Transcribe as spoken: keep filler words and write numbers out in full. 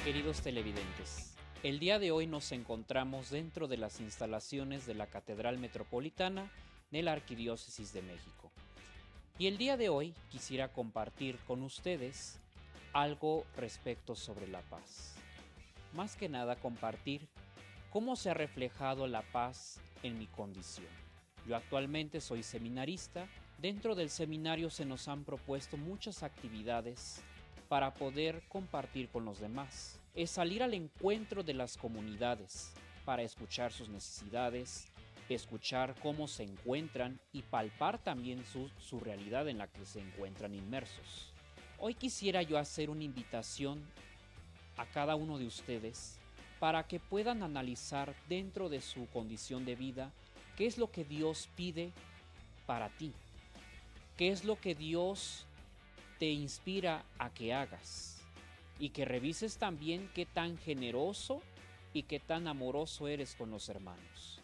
Queridos televidentes, el día de hoy nos encontramos dentro de las instalaciones de la Catedral Metropolitana de la Arquidiócesis de México. Y el día de hoy quisiera compartir con ustedes algo respecto sobre la paz. Más que nada compartir cómo se ha reflejado la paz en mi condición. Yo actualmente soy seminarista. Dentro del seminario se nos han propuesto muchas actividades para poder compartir con los demás. Es salir al encuentro de las comunidades para escuchar sus necesidades, escuchar cómo se encuentran y palpar también su, su realidad en la que se encuentran inmersos. Hoy quisiera yo hacer una invitación a cada uno de ustedes para que puedan analizar dentro de su condición de vida qué es lo que Dios pide para ti, qué es lo que Dios te inspira a que hagas, y que revises también qué tan generoso y qué tan amoroso eres con los hermanos.